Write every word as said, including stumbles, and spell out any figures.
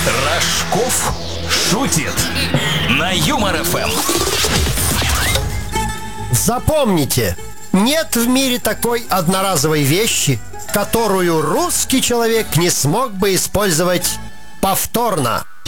Рожков шутит на Юмор эф эм. Запомните, нет в мире такой одноразовой вещи, которую русский человек не смог бы использовать повторно.